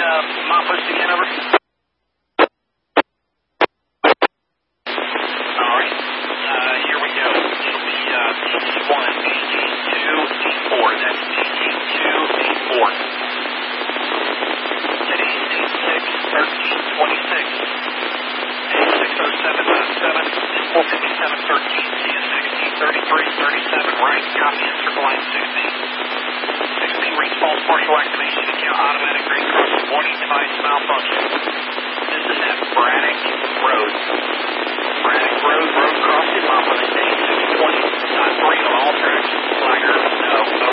milepost again, over. Alright, here we go. It'll be DG1, DG2, D4. That's DG2, D4. City 861326. 860797, 45713, TS163337, right, copy, and circle line 6B. 6B, reach false partial activation, account automatic green crossing, warning device malfunction.